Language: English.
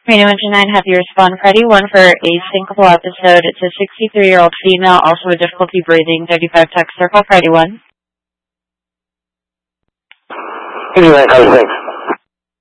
Radio Engine 9, have you respond Freddy 1 for a syncopal episode. It's a 63-year-old female, also with difficulty breathing, 35 text circle, Freddy 1. Anyway, thanks.